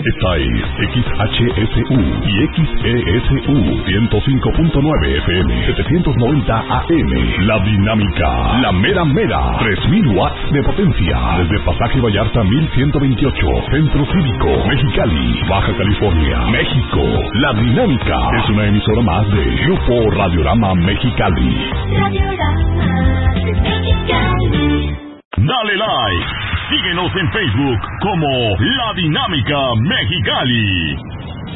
Esta es XHSU y XESU 105.9 FM, 790 AM. La Dinámica, la mera mera, 3000 watts de potencia. Desde Pasaje Vallarta 1128, Centro Cívico, Mexicali, Baja California, México. La Dinámica es una emisora más de Grupo Radiorama Mexicali. Radiorama Mexicali. Dale like. Síguenos en Facebook como La Dinámica Mexicali.